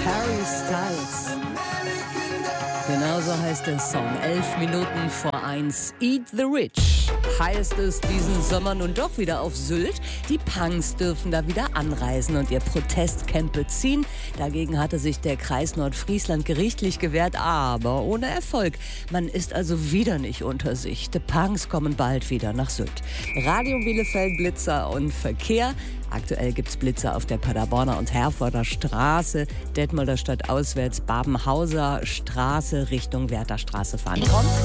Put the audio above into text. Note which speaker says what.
Speaker 1: Harry Styles. Genauso heißt der Song. 11 Minuten vor 1. Eat the Rich heißt es diesen Sommer nun doch wieder auf Sylt. Die Punks dürfen da wieder anreisen und ihr Protestcamp beziehen. Dagegen hatte sich der Kreis Nordfriesland gerichtlich gewehrt, aber ohne Erfolg. Man ist also wieder nicht unter sich. Die Punks kommen bald wieder nach Sylt. Radio Bielefeld, Blitzer und Verkehr. Aktuell gibt's Blitzer auf der Paderborner und Herforder Straße, Detmolder Stadt auswärts, Babenhauser Straße Richtung Werther Straße fahren. Kommt